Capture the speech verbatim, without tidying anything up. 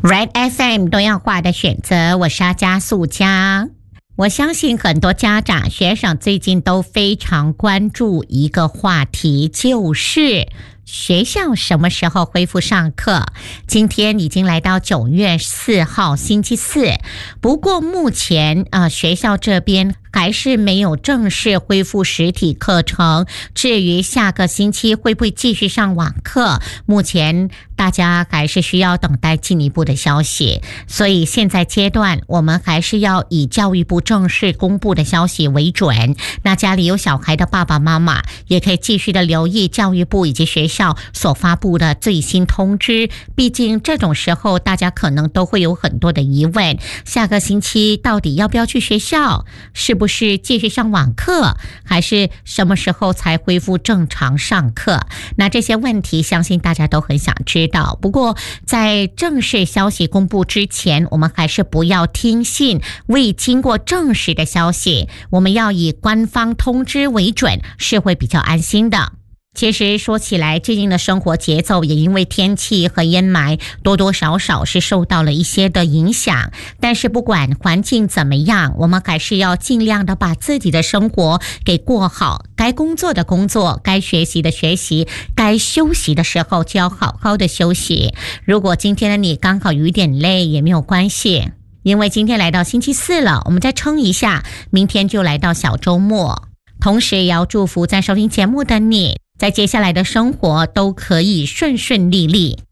Red F M 多样化的选择，我是阿加素佳。我相信很多家长、学生最近都非常关注一个话题，就是学校什么时候恢复上课？今天已经来到九月四号星期四，不过目前呃学校这边还是没有正式恢复实体课程。至于下个星期会不会继续上网课，目前大家还是需要等待进一步的消息。所以现在阶段我们还是要以教育部正式公布的消息为准。那家里有小孩的爸爸妈妈也可以继续的留意教育部以及学校所发布的最新通知，毕竟这种时候大家可能都会有很多的疑问，下个星期到底要不要去学校，是不是继续上网课，还是什么时候才恢复正常上课？那这些问题相信大家都很想知道。不过在正式消息公布之前，我们还是不要听信未经过证实的消息，我们要以官方通知为准，是会比较安心的。其实说起来，最近的生活节奏也因为天气和烟霾多多少少是受到了一些的影响，但是不管环境怎么样，我们还是要尽量的把自己的生活给过好，该工作的工作，该学习的学习，该休息的时候就要好好的休息。如果今天的你刚好有一点累也没有关系，因为今天来到星期四了，我们再撑一下，明天就来到小周末。同时也要祝福在收听节目的你，在接下来的生活都可以顺顺利利。